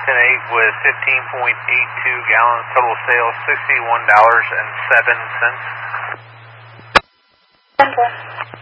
10.8 with 15.82 gallons, total sales $61.07. 10-4.